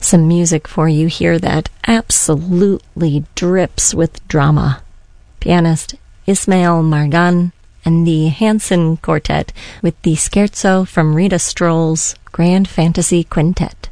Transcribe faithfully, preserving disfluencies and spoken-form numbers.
some music for you here that absolutely drips with drama. Pianist Ismail Margan and the Hanson Quartet with the Scherzo from Rita Stroll's Grand Fantasy Quintet.